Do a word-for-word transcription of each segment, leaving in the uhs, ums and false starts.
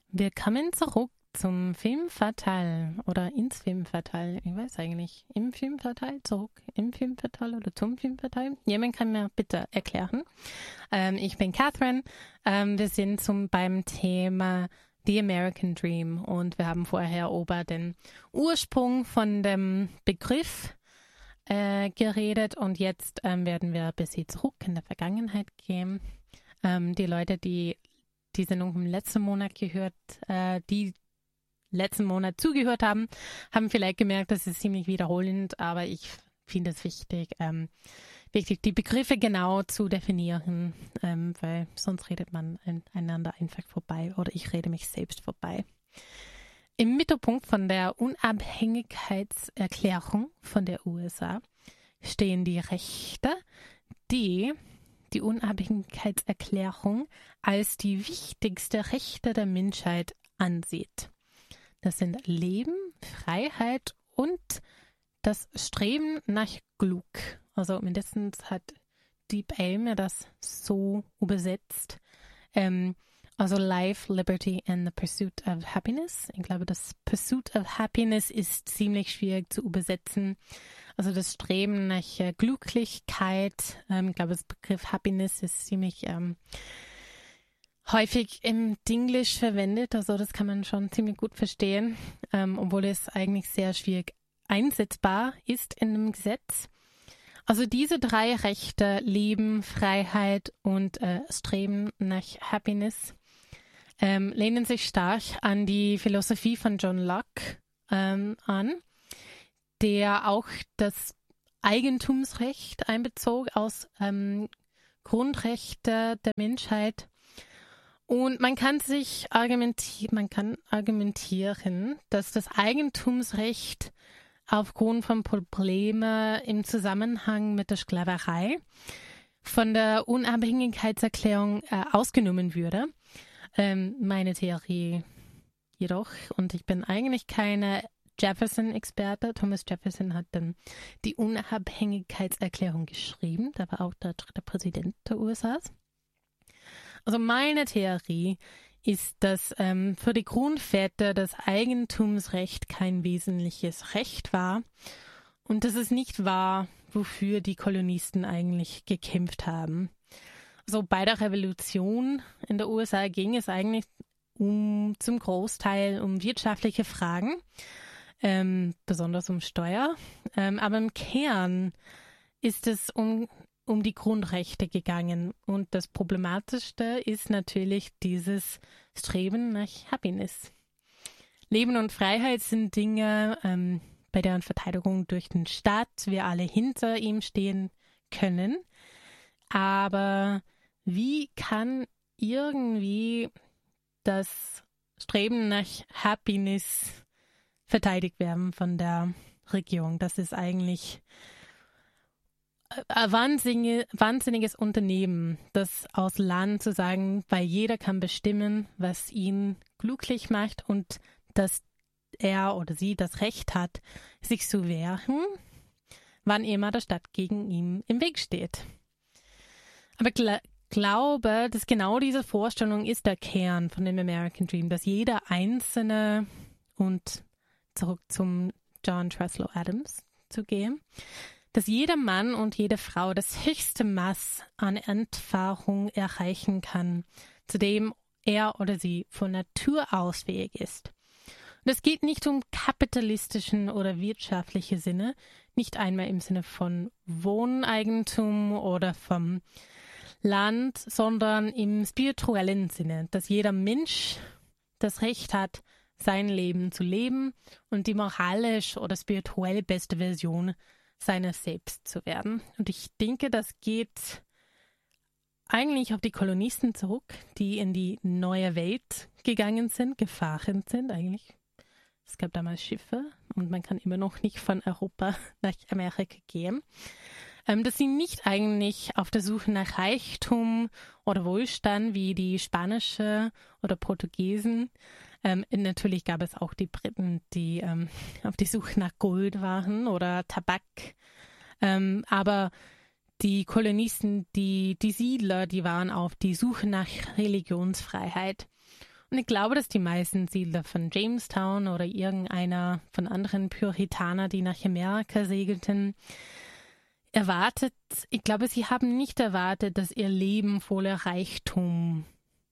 Wir kommen zurück zum Film Fatale oder ins Film Fatale. Ich weiß eigentlich, im Film Fatale, zurück im Film Fatale oder zum Film Fatale. Jemand kann mir bitte erklären. Ähm, ich bin Catherine. Ähm, wir sind zum, beim Thema The American Dream und wir haben vorher über den Ursprung von dem Begriff äh, geredet und jetzt ähm, werden wir ein bisschen zurück in der Vergangenheit gehen. Ähm, die Leute, die die Sendung im letzten Monat gehört, äh, die letzten Monat zugehört haben, haben vielleicht gemerkt, das ist ziemlich wiederholend, aber ich finde es wichtig, ähm, wichtig, die Begriffe genau zu definieren, ähm, weil sonst redet man einander einfach vorbei oder ich rede mich selbst vorbei. Im Mittelpunkt von der Unabhängigkeitserklärung von der U S A stehen die Rechte, die die Unabhängigkeitserklärung als die wichtigste Rechte der Menschheit ansieht. Das sind Leben, Freiheit und das Streben nach Glück. Also mindestens hat Deep Elmer das so übersetzt. Ähm, also Life, Liberty and the Pursuit of Happiness. Ich glaube, das Pursuit of Happiness ist ziemlich schwierig zu übersetzen. Also das Streben nach äh, Glücklichkeit. Ähm, ich glaube, das Begriff Happiness ist ziemlich ähm, häufig im Dinglish verwendet. Also das kann man schon ziemlich gut verstehen, ähm, obwohl es eigentlich sehr schwierig einsetzbar ist in dem Gesetz. Also diese drei Rechte, Leben, Freiheit und äh, Streben nach Happiness, ähm, lehnen sich stark an die Philosophie von John Locke ähm, an, der auch das Eigentumsrecht einbezog aus ähm, Grundrechte der Menschheit. Und man kann sich argumentieren, man kann argumentieren, dass das Eigentumsrecht aufgrund von Problemen im Zusammenhang mit der Sklaverei von der Unabhängigkeitserklärung äh, ausgenommen würde. Ähm, meine Theorie jedoch, und ich bin eigentlich keine Jefferson-Experte. Thomas Jefferson hat dann die Unabhängigkeitserklärung geschrieben. Da war auch der dritte Präsident der U S A. Also meine Theorie ist, dass ähm, für die Grundväter das Eigentumsrecht kein wesentliches Recht war und dass es nicht war, wofür die Kolonisten eigentlich gekämpft haben. Also bei der Revolution in der U S A ging es eigentlich um zum Großteil um wirtschaftliche Fragen, ähm, besonders um Steuer. Ähm, aber im Kern ist es um, um die Grundrechte gegangen. Und das Problematischste ist natürlich dieses Streben nach Happiness. Leben und Freiheit sind Dinge, ähm, bei deren Verteidigung durch den Staat wir alle hinter ihm stehen können. Aber wie kann irgendwie das Streben nach Happiness verteidigt werden von der Regierung? Das ist eigentlich ein wahnsinnig, wahnsinniges Unternehmen, das aus Land zu sagen, weil jeder kann bestimmen, was ihn glücklich macht und dass er oder sie das Recht hat, sich zu wehren, wann immer der Staat gegen ihn im Weg steht. Aber gl- glaube, dass genau diese Vorstellung ist der Kern von dem American Dream, dass jeder Einzelne, und zurück zum John Truslow Adams zu gehen, dass jeder Mann und jede Frau das höchste Maß an Entfahrung erreichen kann, zu dem er oder sie von Natur aus fähig ist. Und es geht nicht um kapitalistischen oder wirtschaftliche Sinne, nicht einmal im Sinne von Wohneigentum oder vom Land, sondern im spirituellen Sinne, dass jeder Mensch das Recht hat, sein Leben zu leben und die moralisch oder spirituell beste Version seines Selbst zu werden. Und ich denke, das geht eigentlich auf die Kolonisten zurück, die in die neue Welt gegangen sind, gefahren sind eigentlich. Es gab damals Schiffe und man kann immer noch nicht von Europa nach Amerika gehen. Ähm, dass sie nicht eigentlich auf der Suche nach Reichtum oder Wohlstand wie die Spanische oder Portugiesen. Ähm, natürlich gab es auch die Briten, die ähm, auf die Suche nach Gold waren oder Tabak. Ähm, aber die Kolonisten, die, die Siedler, die waren auf die Suche nach Religionsfreiheit. Und ich glaube, dass die meisten Siedler von Jamestown oder irgendeiner von anderen Puritanern, die nach Amerika segelten, erwartet, ich glaube, sie haben nicht erwartet, dass ihr Leben voller Reichtum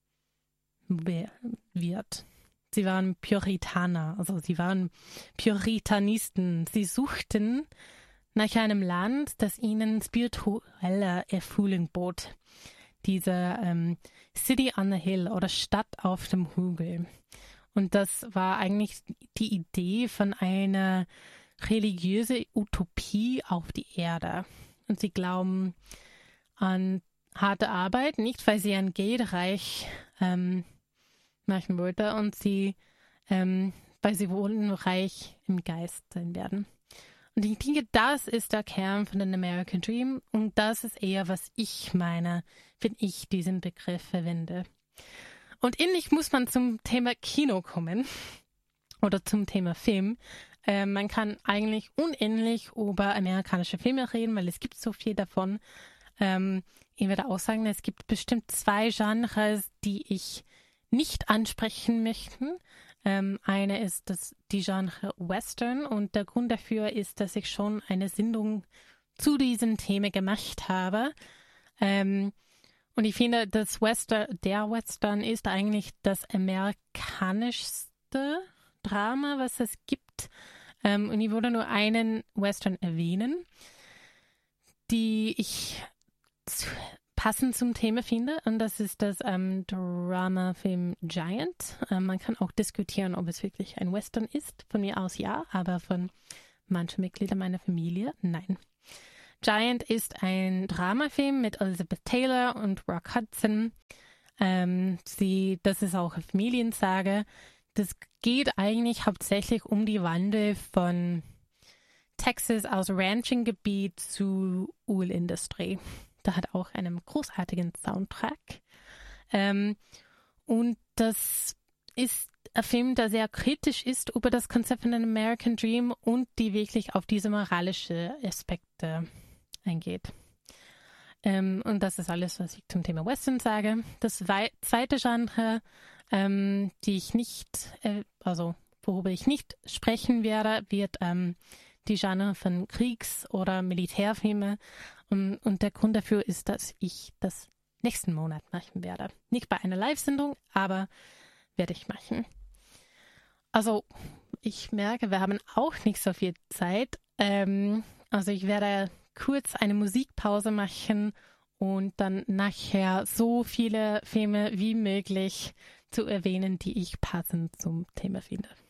wird. Sie waren Puritaner, also sie waren Puritanisten. Sie suchten nach einem Land, das ihnen spirituelle Erfüllung bot. Diese ähm, City on the Hill oder Stadt auf dem Hügel. Und das war eigentlich die Idee von einer religiösen Utopie auf die Erde. Und sie glauben an harte Arbeit, nicht weil sie ein Geld reich ähm, machen wollten und sie, ähm, weil sie wohl reich im Geist sein werden. Und ich denke, das ist der Kern von den American Dream und das ist eher, was ich meine, wenn ich diesen Begriff verwende. Und ähnlich muss man zum Thema Kino kommen oder zum Thema Film. Äh, man kann eigentlich unendlich über amerikanische Filme reden, weil es gibt so viel davon. Ähm, ich würde auch sagen, es gibt bestimmt zwei Genres, die ich nicht ansprechen möchte. Ähm, eine ist das, die Genre Western und der Grund dafür ist, dass ich schon eine Sendung zu diesem Thema gemacht habe. Ähm, und ich finde, das Western, der Western ist eigentlich das amerikanischste Drama, was es gibt. Ähm, und ich würde nur einen Western erwähnen, die ich passend zum Thema finde, und das ist das ähm, Dramafilm Giant. Ähm, man kann auch diskutieren, ob es wirklich ein Western ist. Von mir aus ja, aber von manchen Mitgliedern meiner Familie nein. Giant ist ein Dramafilm mit Elizabeth Taylor und Rock Hudson. Ähm, sie, das ist auch eine Familiensage. Das geht eigentlich hauptsächlich um die Wandel von Texas aus Ranching-Gebiet zu Ölindustrie. Da hat auch einen großartigen Soundtrack. Ähm, und das ist ein Film, der sehr kritisch ist über das Konzept von einem American Dream und die wirklich auf diese moralische Aspekte eingeht. Ähm, und das ist alles, was ich zum Thema Western sage. Das zweite Genre, ähm, die ich nicht, äh, also worüber ich nicht sprechen werde, wird ähm, die Genre von Kriegs- oder Militärfilme. Und, und der Grund dafür ist, dass ich das nächsten Monat machen werde. Nicht bei einer Live-Sendung, aber werde ich machen. Also ich merke, wir haben auch nicht so viel Zeit. Ähm, also ich werde kurz eine Musikpause machen und dann nachher so viele Filme wie möglich zu erwähnen, die ich passend zum Thema finde.